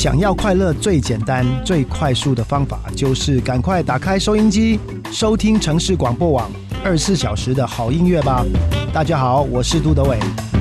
想要快乐最简单、最快速的方法，就是赶快打开收音机，收听城市广播网24小时的好音乐吧。大家好，我是杜德伟。